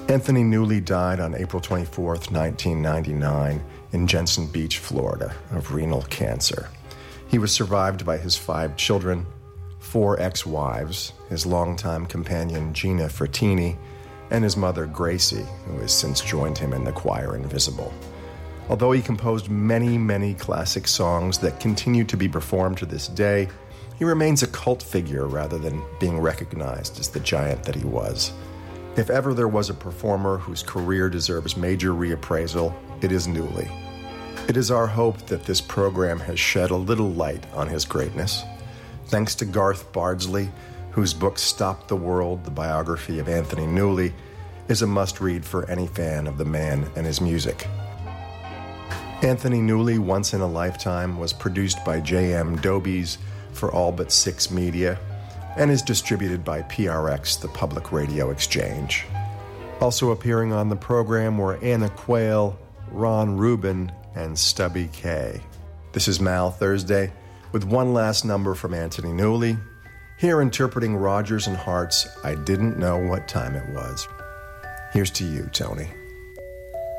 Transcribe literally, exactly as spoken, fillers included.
Anthony Newley died on April twenty-fourth, nineteen ninety-nine, in Jensen Beach, Florida, of renal cancer. He was survived by his five children, four ex-wives, his longtime companion Gina Frattini, and his mother Gracie, who has since joined him in the choir Invisible. Although he composed many, many classic songs that continue to be performed to this day, he remains a cult figure rather than being recognized as the giant that he was. If ever there was a performer whose career deserves major reappraisal, it is Newley. It is our hope that this program has shed a little light on his greatness. Thanks to Garth Bardsley, whose book Stop the World, the biography of Anthony Newley, is a must-read for any fan of the man and his music. Anthony Newley, Once in a Lifetime, was produced by J M Dobies for All But Six Media and is distributed by P R X, the Public Radio Exchange. Also appearing on the program were Anna Quayle, Ron Rubin, and Stubby K. This is Mal Thursday with one last number from Anthony Newley, here interpreting Rodgers and Hart's I Didn't Know What Time It Was. Here's to you, Tony.